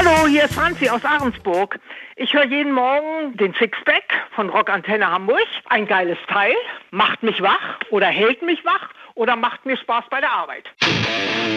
Hallo, hier ist Franzi aus Ahrensburg. Ich höre jeden Morgen den Sixpack von Rockantenne Hamburg. Ein geiles Teil, macht mich wach oder hält mich wach oder macht mir Spaß bei der Arbeit.